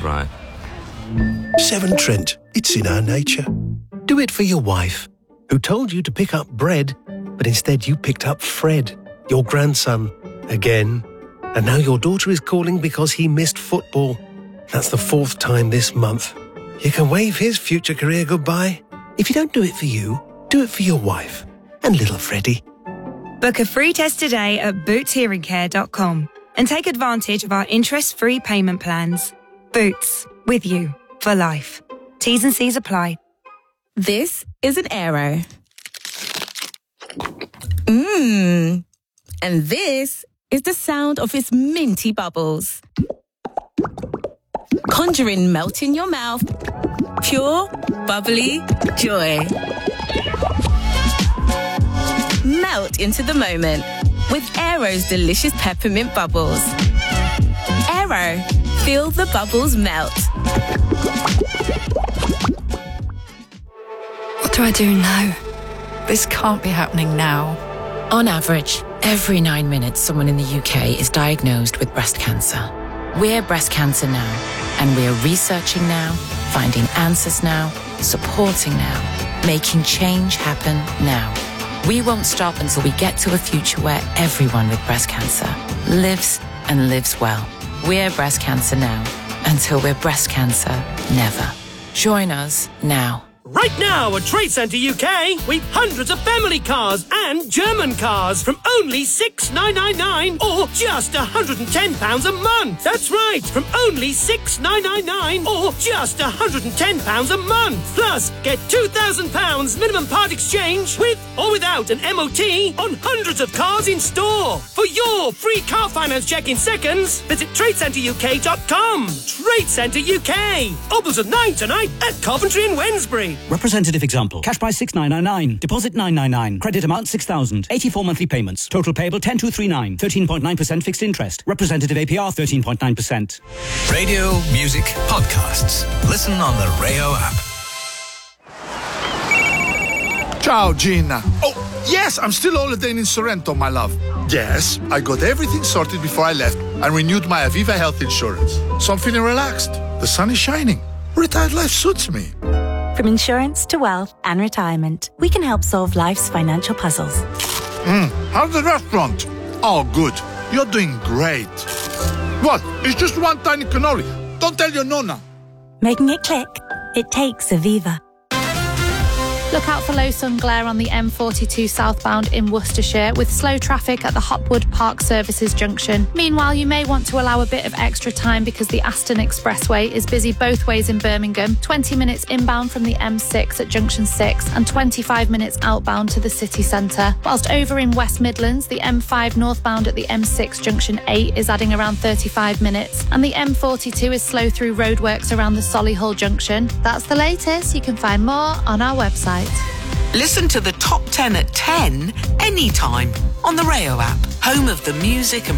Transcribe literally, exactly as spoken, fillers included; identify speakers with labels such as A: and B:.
A: Right.
B: Severn Trent, it's in our nature. Do it for your wife, who told you to pick up bread, but instead you picked up Fred, your grandson, again. And now your daughter is calling because he missed football. That's the fourth time this month. You can wave his future career goodbye. If you don't do it for you, do it for your wife and little Freddie.
C: Book a free test today at boots hearing care dot com and take advantage of our interest-free payment plans. Boots, with you for life. T's and C's apply.
D: This is an Aero. Mmm. And this is the sound of its minty bubbles. Conjuring melt in your mouth. Pure, bubbly joy. Melt into the moment with Aero's delicious peppermint bubbles. Aero, feel the bubbles melt.
E: What do I do now? This can't be happening now.
F: On average, every nine minutes, someone in the U K is diagnosed with breast cancer. We're Breast Cancer Now, and we're researching now, finding answers now, supporting now, making change happen now. We won't stop until we get to a future where everyone with breast cancer lives and lives well. We're Breast Cancer Now, until we're breast cancer never. Join us now.
G: Right now at Trade Centre U K, we've hundreds of family cars and German cars from only six thousand nine hundred ninety-nine or just one hundred ten pounds a month. That's right, from only six thousand nine hundred ninety-nine or just one hundred ten pounds a month. Plus, get two thousand pounds minimum part exchange with or without an M O T on hundreds of cars in store. For your free car finance check in seconds, visit trade centre U K dot com. Trade Centre U K. Opals at nine tonight at Coventry and Wednesbury.
H: Representative example. Cash price six thousand nine hundred ninety-nine. Deposit nine hundred ninety-nine. Credit amount six thousand. eighty-four monthly payments. Total payable ten thousand two hundred thirty-nine. thirteen point nine percent fixed interest. Representative A P R thirteen point nine percent.
I: Radio, music, podcasts. Listen on the Rayo app.
J: Ciao, Gina. Oh, yes, I'm still holidaying in Sorrento, my love. Yes, I got everything sorted before I left and renewed my Aviva health insurance. So I'm feeling relaxed. The sun is shining. Retired life suits me.
K: From insurance to wealth and retirement, we can help solve life's financial puzzles.
J: Hmm, how's the restaurant? Oh, good. You're doing great. What? It's just one tiny cannoli. Don't tell your nonna.
K: Making it click? It takes Aviva.
L: Look out for low sun glare on the M forty-two southbound in Worcestershire with slow traffic at the Hopwood Park Services junction. Meanwhile, you may want to allow a bit of extra time because the Aston Expressway is busy both ways in Birmingham, twenty minutes inbound from the M six at junction six and twenty-five minutes outbound to the city centre. Whilst over in West Midlands, the M five northbound at the M six junction eight is adding around thirty-five minutes and the M forty-two is slow through roadworks around the Solihull junction. That's the latest. You can find more on our website.
M: Listen to the top ten at ten anytime on the Rayo app, home of the music and